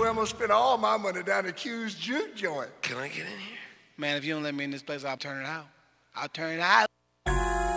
where I'm gonna spend all my money down the Q's juke joint. Can I get in here? Man, if you don't let me in this place, I'll turn it out. I'll turn it out.